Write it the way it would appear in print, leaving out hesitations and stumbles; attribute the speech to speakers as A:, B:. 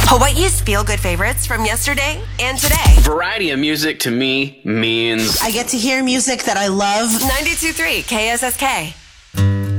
A: Hawaii's feel-good favorites from yesterday and today.
B: Variety of music to me means
C: I get to hear music that I love.
A: 92.3 KSSK.